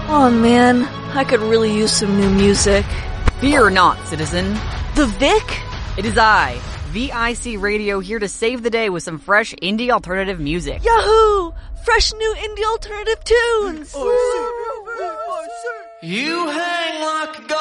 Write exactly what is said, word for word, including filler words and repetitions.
Oh man, I could really use some new music. Fear not, citizen. The Vic? It is I, V I C Radio, here to save the day with some fresh indie alternative music. Yahoo! Fresh new indie alternative tunes! You hang like a